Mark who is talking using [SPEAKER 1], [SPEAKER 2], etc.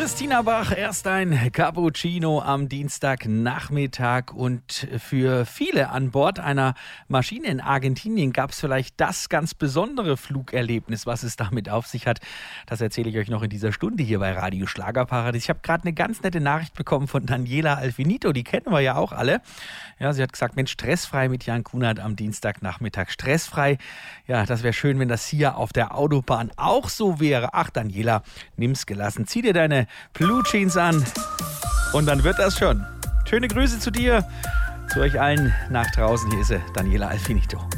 [SPEAKER 1] Christina Bach, erst ein Cappuccino am Dienstagnachmittag, und für viele an Bord einer Maschine in Argentinien gab es vielleicht das ganz besondere Flugerlebnis. Was es damit auf sich hat, das erzähle ich euch noch in dieser Stunde hier bei Radio Schlagerparadies. Ich habe gerade eine ganz nette Nachricht bekommen von Daniela Alfinito, die kennen wir ja auch alle. Ja, sie hat gesagt, Mensch, stressfrei mit Jan Kunert am Dienstagnachmittag. Stressfrei, ja, das wäre schön, wenn das hier auf der Autobahn auch so wäre. Ach, Daniela, nimm's gelassen. Zieh dir deine Blue Jeans an und dann wird das schon. Schöne Grüße zu dir, zu euch allen nach draußen. Hier ist sie, Daniela Alfinito.